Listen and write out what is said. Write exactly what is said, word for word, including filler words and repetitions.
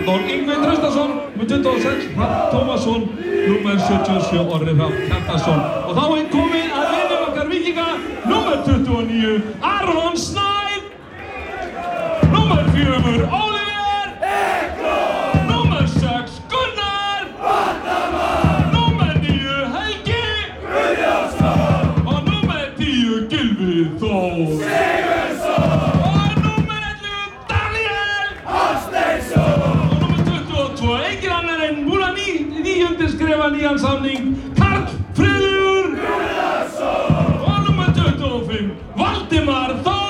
Arnór Ingvi Traustason, númer tuttugu og sex, Hrafn Tómasson, númer sjötíu og sjö, Orri Hrafn Hjartarson. Og þá er komið að vinna okkar Víkinga, númer tuttugu og níu, Aron Snær, númer fjögur, Oliver, númer sex, Gunnar, númer níu, Helgi, og númer tíu, Gylfi Þór. Og númer ellefu, Daniel Hafsteinsson. Og númer tuttugu og tvö, enginn annar en Múla Ný, nýundirskrifa nýjan samning